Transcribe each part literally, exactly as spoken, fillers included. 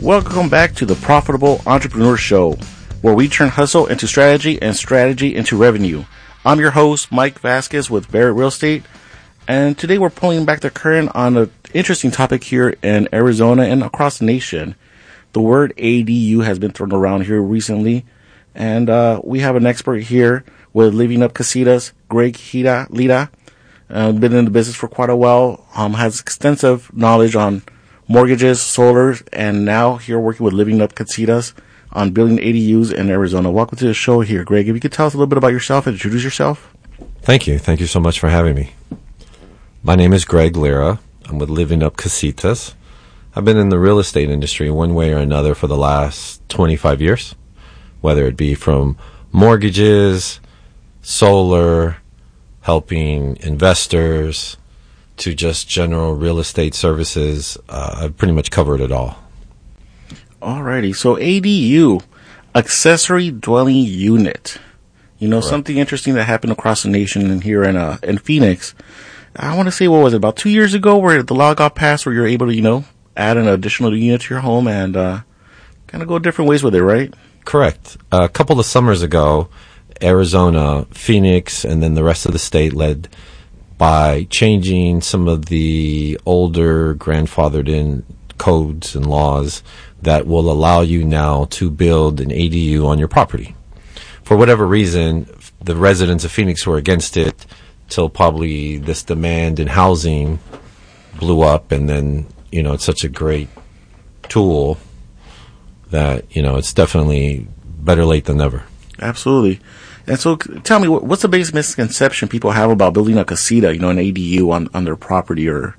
Welcome back to the Profitable Entrepreneur Show, where we turn hustle into strategy and strategy into revenue. I'm your host, Mike Vasquez with Barrett Real Estate, and today we're pulling back the curtain on an interesting topic here in Arizona and across the nation. The word A D U has been thrown around here recently, and uh, we have an expert here with Living Up Casitas, Greg Hita, Lita. Uh, been in the business for quite a while, um, has extensive knowledge on mortgages, solar, and now here working with Living Up Casitas on building A D Us in Arizona. Welcome to the show here, Greg. If you could tell us a little bit about yourself and introduce yourself. Thank you. Thank you so much for having me. My name is Greg Lira. I'm with Living Up Casitas. I've been in the real estate industry one way or another for the last twenty-five years, whether it be from mortgages, solar, helping investors, to just general real estate services. Uh, I've pretty much covered it all. Alrighty. So A D U, accessory dwelling unit. You know, Correct. Something interesting that happened across the nation and here in uh, in Phoenix. I want to say, what was it, about two years ago where the law got passed where you're able to, you know, add an additional unit to your home and uh, kind of go different ways with it, right? Correct. A couple of summers ago, Arizona, Phoenix, and then the rest of the state led by changing some of the older grandfathered in codes and laws that will allow you now to build an A D U on your property. For whatever reason, the residents of Phoenix were against it till probably this demand in housing blew up, and then, you know, it's such a great tool that, you know, it's definitely better late than never. Absolutely. And so tell me, what's the biggest misconception people have about building a casita, you know, an A D U on, on their property? Or,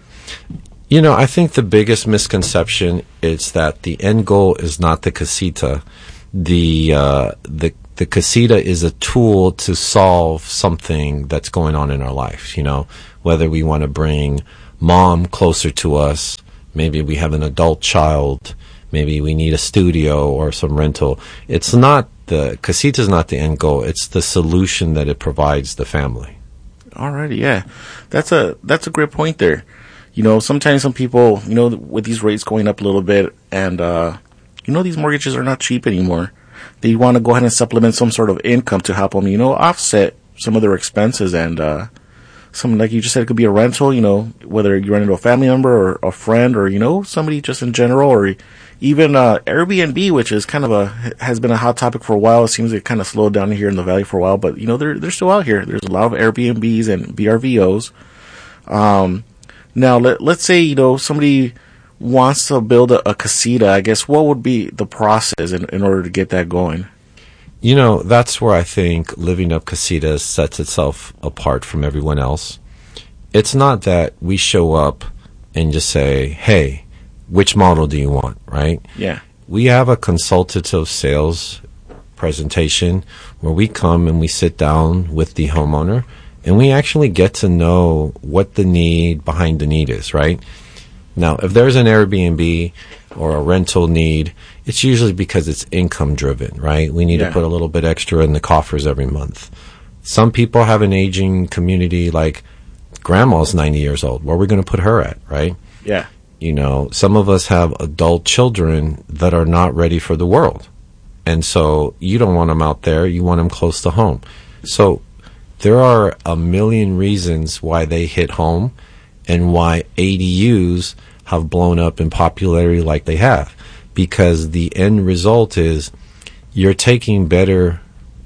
You know, I think the biggest misconception is that the end goal is not the casita. The, uh, the, the casita is a tool to solve something that's going on in our life, you know, whether we want to bring mom closer to us, maybe we have an adult child, maybe we need a studio or some rental. It's not The casita is not the end goal. It's the solution that it provides the family. Alrighty, yeah. That's a that's a great point there. You know, sometimes some people, you know, with these rates going up a little bit, and, uh, you know, these mortgages are not cheap anymore. They want to go ahead and supplement some sort of income to help them, you know, offset some of their expenses. And uh, some, like you just said, it could be a rental, you know, whether you rent it to a family member or a friend or, you know, somebody just in general, or even uh, Airbnb, which is kind of a has been a hot topic for a while. It seems it kind of slowed down here in the valley for a while, but you know they're they're still out here. There's a lot of Airbnbs and V R B Os. Um, now let let's say you know somebody wants to build a, a casita. I guess what would be the process in, in order to get that going? You know, that's where I think Living Up Casitas sets itself apart from everyone else. It's not that we show up and just say, "Hey, which model do you want?" Right? Yeah. We have a consultative sales presentation where we come and we sit down with the homeowner and we actually get to know what the need behind the need is, right? Now, if there's an Airbnb or a rental need, it's usually because it's income driven, right? We need yeah. to put a little bit extra in the coffers every month. Some people have an aging community, like grandma's ninety years old. Where are we going to put her at, right? Yeah. You know, some of us have adult children that are not ready for the world. And so you don't want them out there. You want them close to home. So there are a million reasons why they hit home and why A D Us have blown up in popularity like they have. Because the end result is you're taking better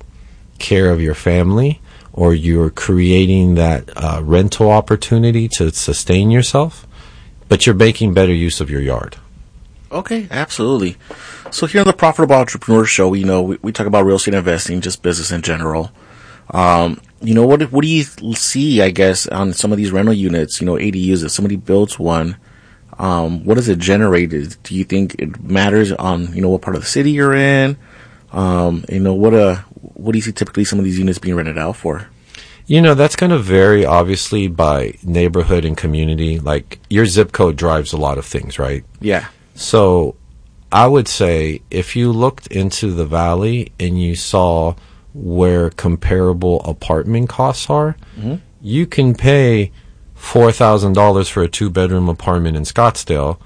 care of your family, or you're creating that uh, rental opportunity to sustain yourself, but you're making better use of your yard. Okay, absolutely. So here on the Profitable Entrepreneur Show, we know we, we talk about real estate investing, just business in general. Um, you know, what what do you see, I guess, on some of these rental units, you know, A D Us, if somebody builds one, um, what does it generate? Do you think it matters on, you know, what part of the city you're in? Um, you know, what uh, what do you see typically some of these units being rented out for? You know, that's going to vary, obviously, by neighborhood and community. Like, your zip code drives a lot of things, right? Yeah. So I would say if you looked into the valley and you saw where comparable apartment costs are, mm-hmm. you can pay four thousand dollars for a two-bedroom apartment in Scottsdale,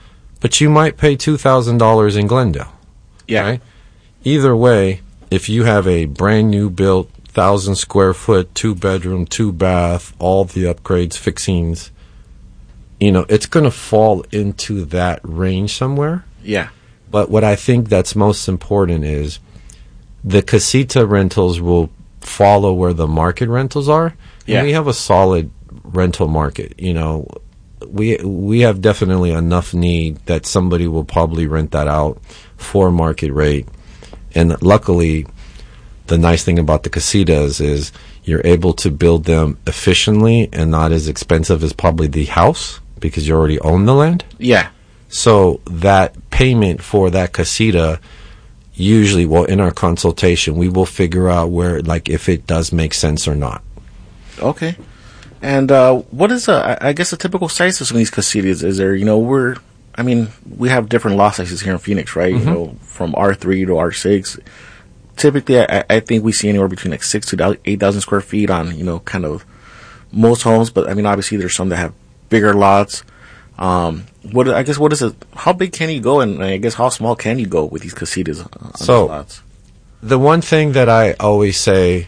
but you might pay two thousand dollars in Glendale. Yeah. Right? Either way, if you have a brand new built, thousand square foot, two bedroom, two bath, all the upgrades, fixings, you know, it's going to fall into that range somewhere. Yeah. But what I think that's most important is the casita rentals will follow where the market rentals are. Yeah. And we have a solid rental market. You know, we we have definitely enough need that somebody will probably rent that out for market rate. And luckily, the nice thing about the casitas is you're able to build them efficiently and not as expensive as probably the house because you already own the land. Yeah. So that payment for that casita, usually, well, in our consultation, we will figure out where, like, if it does make sense or not. Okay. And uh, what is, a, I guess, a typical size of some of these casitas? Is there, you know, we're, I mean, we have different lot sizes here in Phoenix, right? Mm-hmm. You know, from R three to R six. Typically, I, I think we see anywhere between like six to eight thousand square feet on, you know, kind of most homes. But I mean, obviously, there's some that have bigger lots. Um, what I guess what is it? How big can you go, and I guess how small can you go with these casitas on so, these lots? The one thing that I always say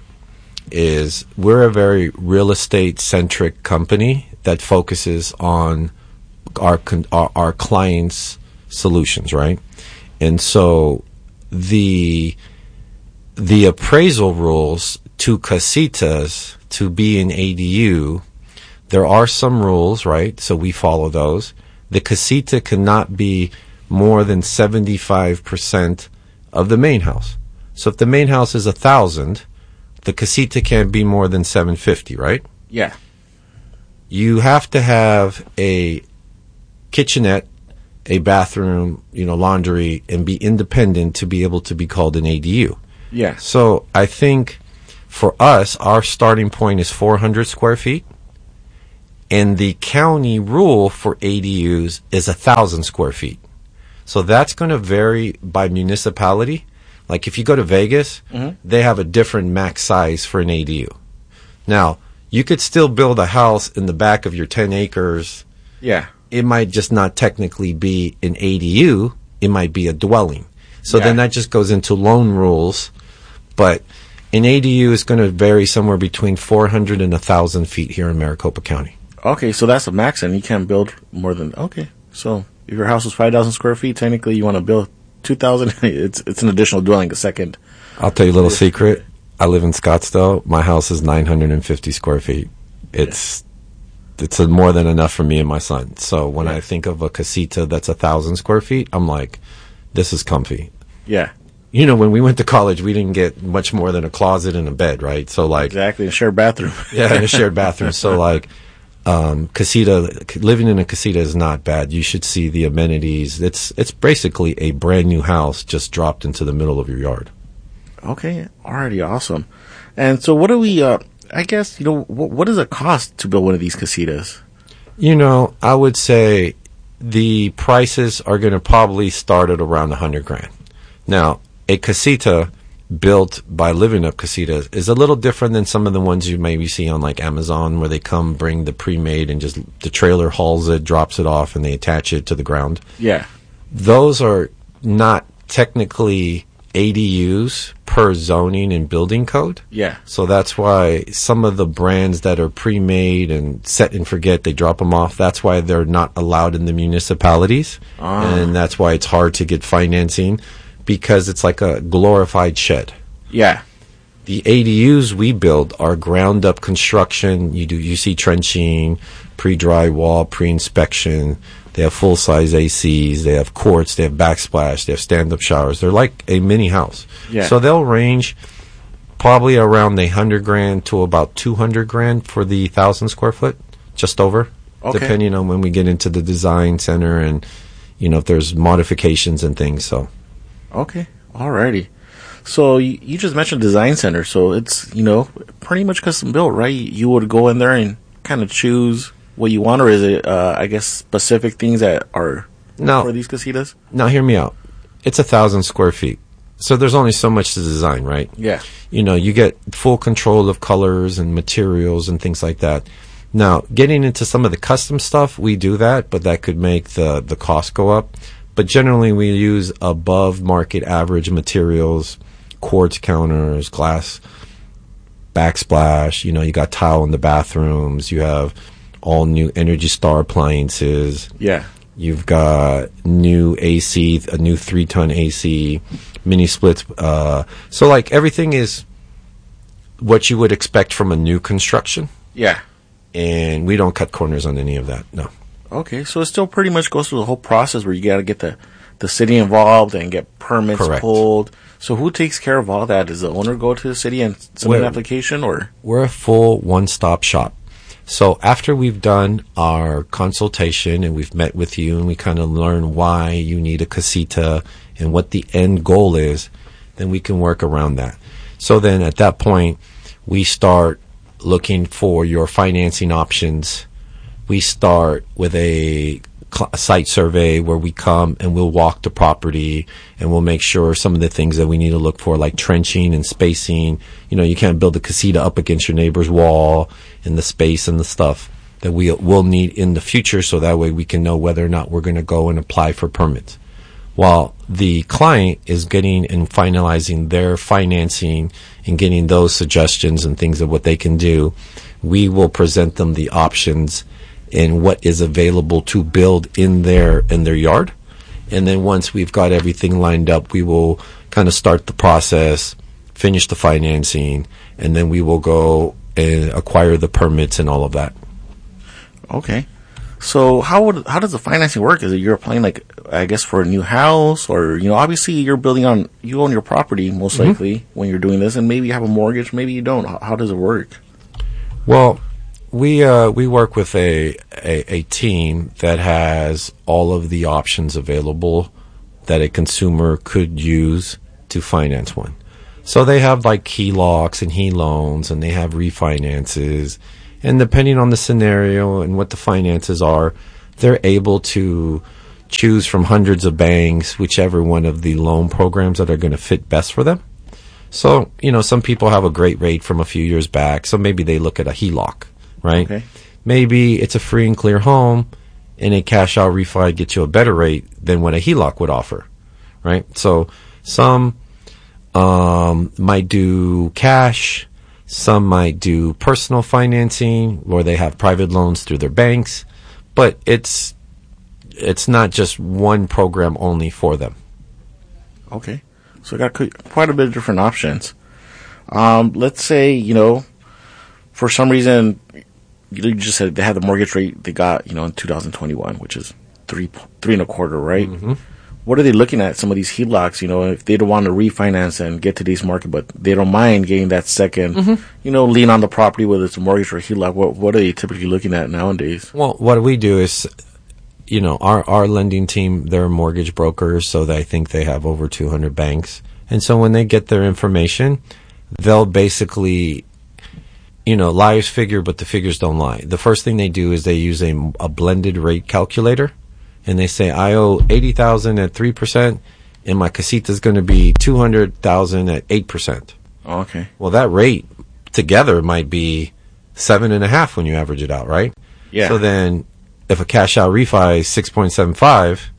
is we're a very real estate centric company that focuses on our our, our clients' solutions, right? And so the the appraisal rules to casitas to be an A D U, there are some rules, right? So we follow those. The casita cannot be more than seventy-five percent of the main house. So if the main house is one thousand, the casita can't be more than seven hundred fifty, right? Yeah. You have to have a kitchenette, a bathroom, you know, laundry, and be independent to be able to be called an A D U. Yeah. So I think for us, our starting point is four hundred square feet. And the county rule for A D Us is one thousand square feet. So that's going to vary by municipality. Like if you go to Vegas, mm-hmm. they have a different max size for an A D U. Now, you could still build a house in the back of your ten acres. Yeah. It might just not technically be an A D U. It might be a dwelling. So yeah. then that just goes into loan rules. But an A D U is going to vary somewhere between four hundred and one thousand feet here in Maricopa County. Okay, so that's a max, and you can't build more than, okay. So if your house is five thousand square feet, technically you want to build two thousand, it's it's an additional dwelling, a second. I'll tell you a little secret. I live in Scottsdale. My house is nine hundred fifty square feet. It's yeah. it's a, more than enough for me and my son. So when yeah. I think of a casita that's one thousand square feet, I'm like, this is comfy. Yeah. You know, when we went to college, we didn't get much more than a closet and a bed, right? So like exactly, a shared bathroom. yeah, and a shared bathroom. So like um, casita, living in a casita is not bad. You should see the amenities. It's it's basically a brand new house just dropped into the middle of your yard. Okay, already awesome. And so, what do we? Uh, I guess you know what, what does it cost to build one of these casitas? You know, I would say the prices are going to probably start at around a hundred grand. Now, a casita built by Living Up Casitas is a little different than some of the ones you maybe see on like Amazon, where they come bring the pre-made and just the trailer hauls it, drops it off, and they attach it to the ground. Yeah, those are not technically A D Us per zoning and building code. Yeah. So that's why some of the brands that are pre-made and set and forget, they drop them off. That's why they're not allowed in the municipalities. Ah. And that's why it's hard to get financing, because it's like a glorified shed. Yeah. The A D Us we build are ground up construction. You do you see trenching, pre-drywall, pre-inspection. They have full-size A Cs. They have courts. They have backsplash. They have stand-up showers. They're like a mini house. Yeah. So they'll range probably around the hundred grand to about two hundred grand for the thousand square foot, just over, okay. depending on when we get into the design center and you know if there's modifications and things. So, okay, alrighty. So you, you just mentioned design center. So it's you know pretty much custom built, right? You would go in there and kind of choose what you want, or is it, uh, I guess, specific things that are now, for these casitas? Now, hear me out. It's a thousand square feet, so there's only so much to design, right? Yeah. You know, you get full control of colors and materials and things like that. Now, getting into some of the custom stuff, we do that, but that could make the, the cost go up. But generally, we use above market average materials, quartz counters, glass backsplash. You know, you got tile in the bathrooms. You have all new Energy Star appliances. Yeah. You've got new A C, a new three-ton A C, mini splits. Uh, so, like, everything is what you would expect from a new construction. Yeah. And we don't cut corners on any of that, no. Okay, so it still pretty much goes through the whole process where you got to get the, the city involved and get permits Correct. pulled. So who takes care of all that? Does the owner go to the city and submit We're- an application, or? We're a full one-stop shop. So after we've done our consultation and we've met with you and we kind of learn why you need a casita and what the end goal is, then we can work around that. So then at that point, we start looking for your financing options. We start with a cl- site survey where we come and we'll walk the property and we'll make sure some of the things that we need to look for, like trenching and spacing. You know, you can't build a casita up against your neighbor's wall, and the space and the stuff that we will need in the future, so that way we can know whether or not we're going to go and apply for permits. While the client is getting and finalizing their financing and getting those suggestions and things of what they can do, we will present them the options and what is available to build in their in their yard. And then once we've got everything lined up, we will kind of start the process, finish the financing, and then we will go and acquire the permits and all of that. Okay. So how would how does the financing work? Is it you're applying, like, I guess, for a new house, or, you know, obviously you're building on, you own your property most Mm-hmm. likely when you're doing this, and maybe you have a mortgage, maybe you don't. How, how does it work? Well, we uh, we work with a, a a team that has all of the options available that a consumer could use to finance one. So they have like H E L O Cs and H E loans, and they have refinances. And depending on the scenario and what the finances are, they're able to choose from hundreds of banks, whichever one of the loan programs that are going to fit best for them. So, you know, some people have a great rate from a few years back, so maybe they look at a H E L O C, right? Okay. Maybe it's a free and clear home, and a cash out refi gets you a better rate than what a H E L O C would offer, right? So some um, might do cash. Some might do personal financing, or they have private loans through their banks. But it's it's not just one program only for them. Okay. So I got qu- quite a bit of different options. Um, let's say, you know, for some reason, you just said they had the mortgage rate they got, you know, in two thousand twenty-one, which is three three and a quarter, right? Mm-hmm. What are they looking at? Some of these H E L O Cs, you know, if they don't want to refinance and get to today's market, but they don't mind getting that second, mm-hmm. you know, lien on the property, whether it's a mortgage or a H E L O C. What what are they typically looking at nowadays? Well, what we do is, you know, our, our lending team, they're mortgage brokers, so they, I think they have over two hundred banks. And so when they get their information, they'll basically, you know, liars figure, but the figures don't lie. The first thing they do is they use a, a blended rate calculator, and they say, I owe eighty thousand dollars at three percent, and my casita is going to be two hundred thousand dollars at eight percent. Oh, okay. Well, that rate together might be seven and a half when you average it out, right? Yeah. So then, if a cash out refi is six point seven five,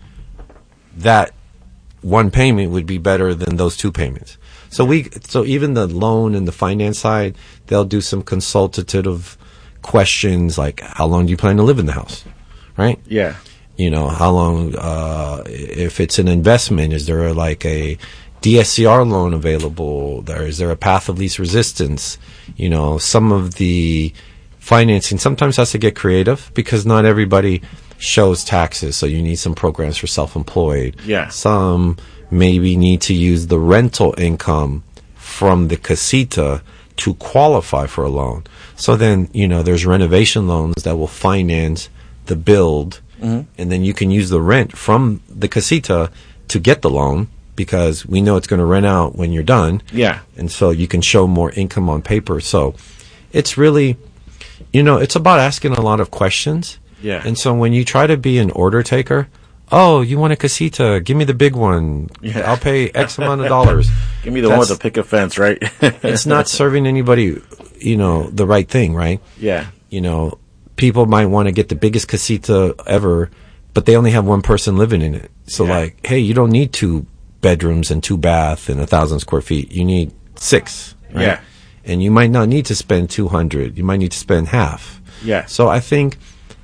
that one payment would be better than those two payments. So we, so even the loan and the finance side, they'll do some consultative questions like, how long do you plan to live in the house, right? Yeah. You know, how long, uh, if it's an investment, is there a, like a D S C R loan available? There, is there a path of least resistance? You know, some of the financing sometimes has to get creative because not everybody shows taxes. So you need some programs for self-employed. Yeah. Some maybe need to use the rental income from the casita to qualify for a loan. So then, you know, there's renovation loans that will finance the build. Mm-hmm. And then you can use the rent from the casita to get the loan because we know it's going to rent out when you're done. Yeah. And so you can show more income on paper. So it's really, you know, it's about asking a lot of questions. Yeah. And so when you try to be an order taker, oh, you want a casita? Give me the big one. Yeah. I'll pay X amount of dollars. Give me the That's, one with the picket fence, right? It's not serving anybody, you know, the right thing, right? Yeah. You know, people might want to get the biggest casita ever, but they only have one person living in it. So Yeah. like, hey, you don't need two bedrooms and two bath and a thousand square feet. You need six, right? Yeah. And you might not need to spend two hundred. You might need to spend half. Yeah. So I think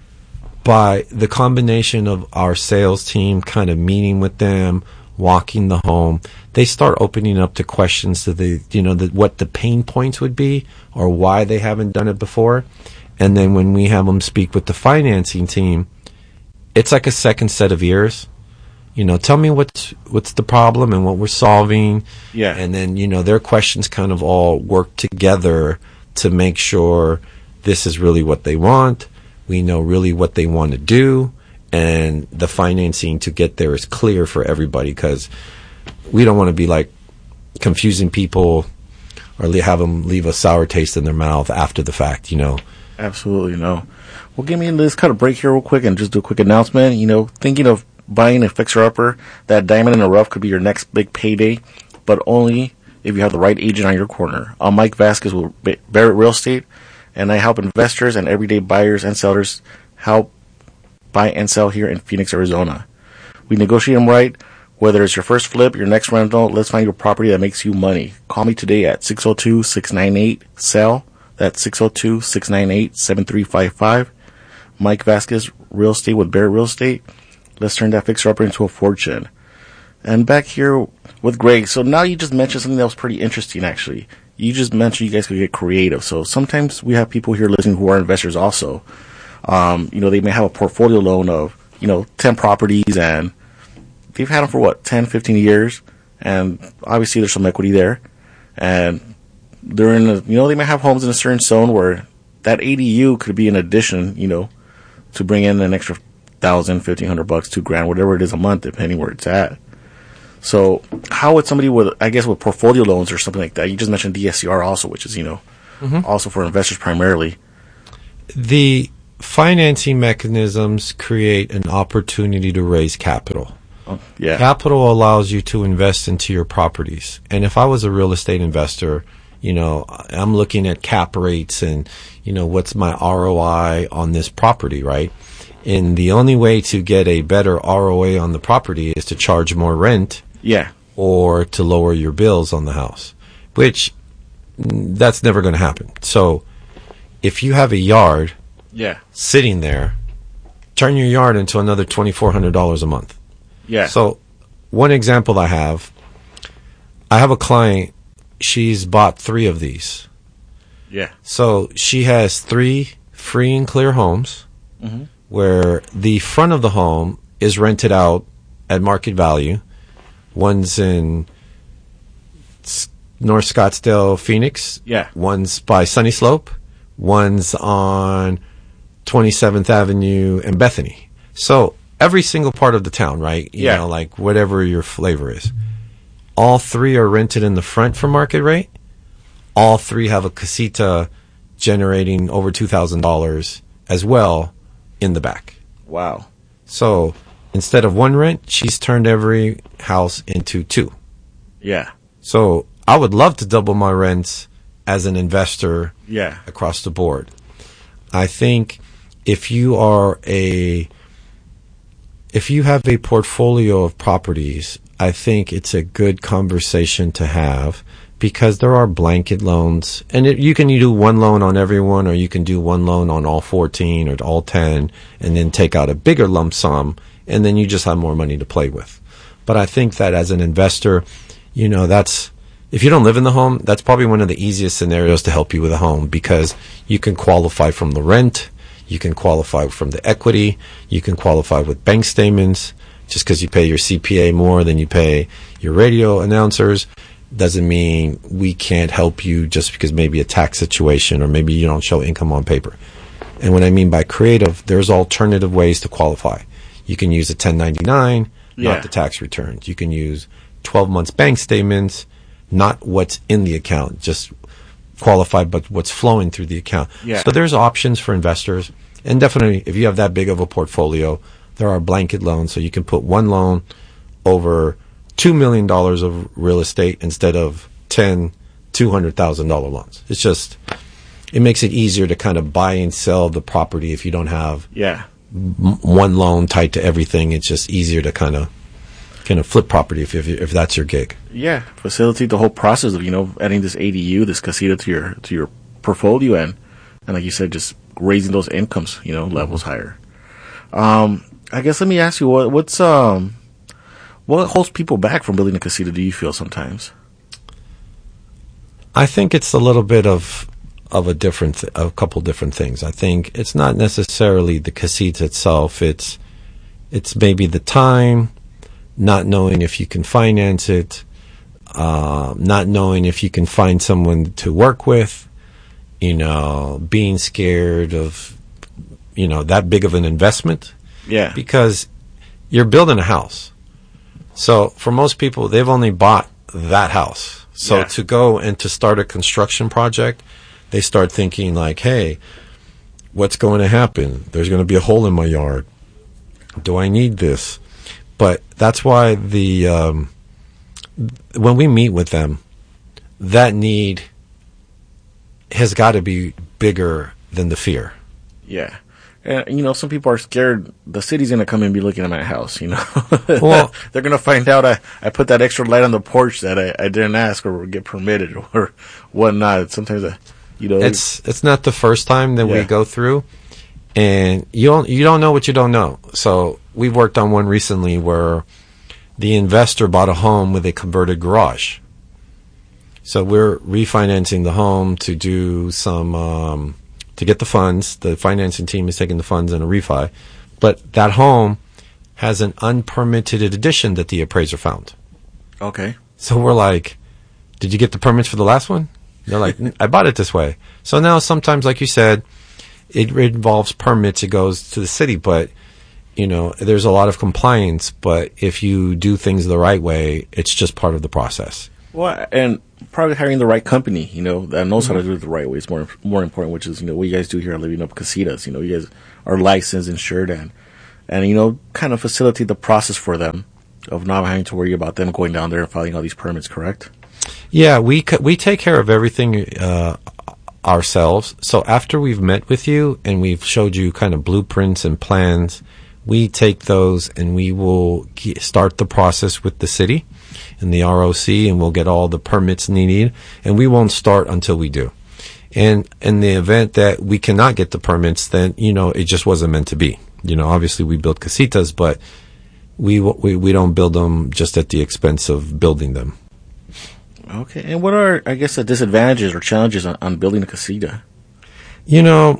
by the combination of our sales team kind of meeting with them, walking the home, they start opening up to questions to the, you know, the, what the pain points would be or why they haven't done it before. And then when we have them speak with the financing team, it's like a second set of ears. You know, tell me what's what's the problem and what we're solving. Yeah. And then, you know, their questions kind of all work together to make sure this is really what they want. We know really what they want to do. And the financing to get there is clear for everybody, because we don't want to be like confusing people or le- have them leave a sour taste in their mouth after the fact, you know. Absolutely, no. Well, give me this kind of break here real quick and just do a quick announcement. You know, thinking of buying a fixer-upper, that diamond in the rough could be your next big payday, but only if you have the right agent on your corner. I'm Mike Vasquez with Barrett Real Estate, and I help investors and everyday buyers and sellers help buy and sell here in Phoenix, Arizona. We negotiate them right. Whether it's your first flip, your next rental, let's find your property that makes you money. Call me today at six oh two, six nine eight, S E L L. That's six oh two, six nine eight, seven three five five. Mike Vasquez, Real Estate with Barrett Real Estate. Let's turn that fixer-upper into a fortune. And back here with Greg. So now you just mentioned something that was pretty interesting, actually. You just mentioned you guys could get creative. So sometimes we have people here listening who are investors also. Um, you know, they may have a portfolio loan of, you know, ten properties, and they've had them for what, ten, fifteen years. And obviously there's some equity there. And they're in a, you know, they may have homes in a certain zone where that A D U could be an addition, you know, to bring in an extra thousand, fifteen hundred bucks, two grand, whatever it is a month, depending where it's at. So how would somebody with, I guess, with portfolio loans or something like that, you just mentioned D S C R also, which is, you know, mm-hmm. also for investors primarily. The financing mechanisms create an opportunity to raise capital. Oh, yeah. Capital allows you to invest into your properties. And if I was a real estate investor, you know, I'm looking at cap rates and, you know, what's my R O I on this property, right? And the only way to get a better R O I on the property is to charge more rent. Yeah. Or to lower your bills on the house, which mm, that's never going to happen. So if you have a yard yeah. sitting there, turn your yard into another twenty-four hundred dollars a month. Yeah. So one example I have, I have a client, she's bought three of these. Yeah. So she has three free and clear homes. Mm-hmm. Where the front of the home is rented out at market value. One's in North Scottsdale, Phoenix. Yeah. One's by Sunny Slope. One's on twenty-seventh Avenue and Bethany. So every single part of the town, right? You yeah. know, like whatever your flavor is. All three are rented in the front for market rate. All three have a casita generating over two thousand dollars as well in the back. Wow. So instead of one rent, she's turned every house into two. Yeah. So I would love to double my rents as an investor yeah. across the board. I think if you are a if you have a portfolio of properties, I think it's a good conversation to have, because there are blanket loans, and it, you can do one loan on everyone, or you can do one loan on all fourteen or all ten, and then take out a bigger lump sum, and then you just have more money to play with. But I think that as an investor, you know, that's, if you don't live in the home, that's probably one of the easiest scenarios to help you with a home, because you can qualify from the rent, you can qualify from the equity, you can qualify with bank statements. Just because you pay your C P A more than you pay your radio announcers doesn't mean we can't help you just because maybe a tax situation or maybe you don't show income on paper. And what I mean by creative, there's alternative ways to qualify. You can use a ten ninety-nine, yeah. not the tax returns. You can use twelve months bank statements, not what's in the account, just qualify but what's flowing through the account. Yeah. So there's options for investors. And definitely, if you have that big of a portfolio, there are blanket loans, so you can put one loan over two million dollars of real estate instead of ten two hundred thousand dollars loans. It's just, it makes it easier to kind of buy and sell the property if you don't have Yeah. m- one loan tied to everything. It's just easier to kind of kind of flip property if if, if that's your gig. Yeah. Facilitate the whole process of, you know, adding this A D U, this casita to your to your portfolio, and and like you said, just raising those incomes, you know, levels higher. Um, I guess let me ask you, what what's um what holds people back from building a casita, do you feel sometimes? I think it's a little bit of of a different th- a couple different things. I think it's not necessarily the casita itself. It's it's maybe the time, not knowing if you can finance it, uh, not knowing if you can find someone to work with, you know, being scared of, you know, that big of an investment. Yeah. Because you're building a house. So for most people, they've only bought that house. So Yeah. to go and to start a construction project, they start thinking like, hey, what's going to happen? There's going to be a hole in my yard. Do I need this? But that's why the um, when we meet with them, that need has got to be bigger than the fear. Yeah. And, you know, some people are scared the city's going to come and be looking at my house, you know. Well, they're going to find out I, I put that extra light on the porch that I, I didn't ask or get permitted or whatnot. Sometimes, I, you know. It's it's not the first time that Yeah. we go through, and you don't you don't know what you don't know. So we've worked on one recently where the investor bought a home with a converted garage. So we're refinancing the home to do some um, to get the funds. The financing team is taking the funds in a refi, but that home has an unpermitted addition that the appraiser found. Okay. So we're like, did you get the permits for the last one? They're like, I bought it this way. So now sometimes, like you said, it involves permits. It goes to the city, but, you know, there's a lot of compliance. But if you do things the right way, it's just part of the process. Well, and probably hiring the right company, you know, that knows how to do it the right way is more more important, which is, you know, what you guys do here at Living Up Casitas. You know, you guys are licensed, insured, and, and, you know, kind of facilitate the process for them of not having to worry about them going down there and filing all these permits, correct? Yeah, we c- we take care of everything uh, ourselves. So after we've met with you and we've showed you kind of blueprints and plans, we take those and we will ke- start the process with the city and the R O C, and we'll get all the permits needed, and we won't start until we do. And in the event that we cannot get the permits, then, you know, it just wasn't meant to be. You know, obviously we build casitas, but we we we don't build them just at the expense of building them. Okay. And what are, I guess, the disadvantages or challenges on, on building a casita? You know,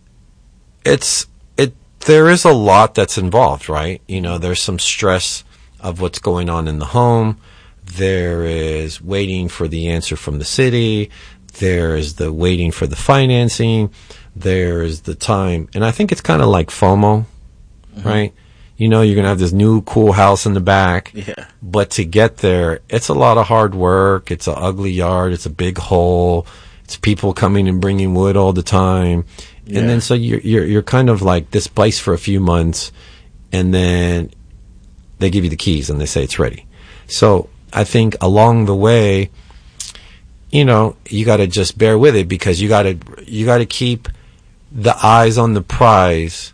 it's it. There is a lot that's involved, right? You know, there's some stress of what's going on in the home. There is waiting for the answer from the city. There is the waiting for the financing. There is the time, and I think it's kind of like FOMO, mm-hmm. right? You know, you're going to have this new cool house in the back. Yeah. But to get there, it's a lot of hard work. It's an ugly yard. It's a big hole. It's people coming and bringing wood all the time. Yeah. And then so you're, you're, you're kind of like this place for a few months, and then they give you the keys and they say it's ready. So I think along the way, you know, you got to just bear with it, because you got to, you got to keep the eyes on the prize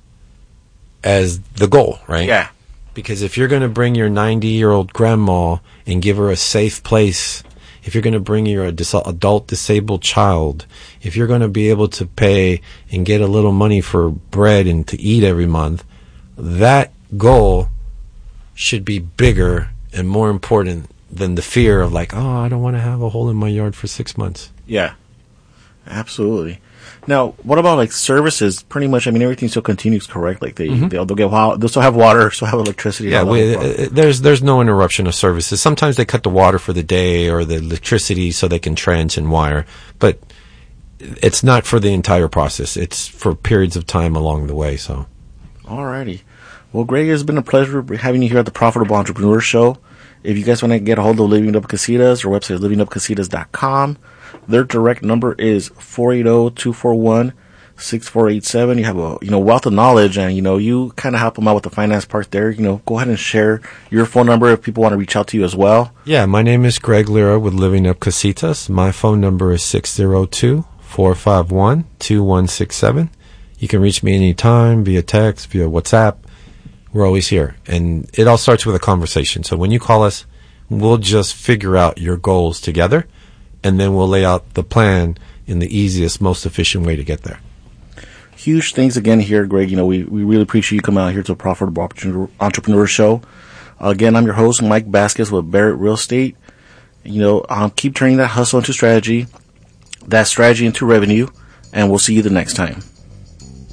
as the goal, right? Yeah. Because if you're going to bring your ninety-year-old grandma and give her a safe place, if you're going to bring your dis- adult disabled child, if you're going to be able to pay and get a little money for bread and to eat every month, that goal should be bigger and more important than the fear of like, oh, I don't want to have a hole in my yard for six months. Yeah. Absolutely. Now, what about like services? Pretty much, I mean, everything still continues, correct? Like they, mm-hmm. they'll, they'll get, they'll still have water, still have electricity. Yeah, we, uh, there's there's no interruption of services. Sometimes they cut the water for the day or the electricity so they can trench and wire, but it's not for the entire process. It's for periods of time along the way. So, alrighty. Well, Greg, it's been a pleasure having you here at the Profitable Entrepreneur Show. If you guys want to get a hold of Living Up Casitas, our website is living up casitas dot com. Their direct number is four eight zero, two four one, six four eight seven. You have a, you know, wealth of knowledge, and, you know, you kind of help them out with the finance part there. You know, go ahead and share your phone number if people want to reach out to you as well. Yeah, my name is Greg Lira with Living Up Casitas. My phone number is six zero two, four five one, two one six seven. You can reach me anytime via text, via WhatsApp. We're always here. And it all starts with a conversation. So when you call us, we'll just figure out your goals together, and then we'll lay out the plan in the easiest, most efficient way to get there. Huge thanks again here, Greg. You know, we, we really appreciate you coming out here to a Profitable Entrepreneur Show. Uh, again, I'm your host, Mike Vasquez with Barrett Real Estate. You know, um, keep turning that hustle into strategy, that strategy into revenue, and we'll see you the next time.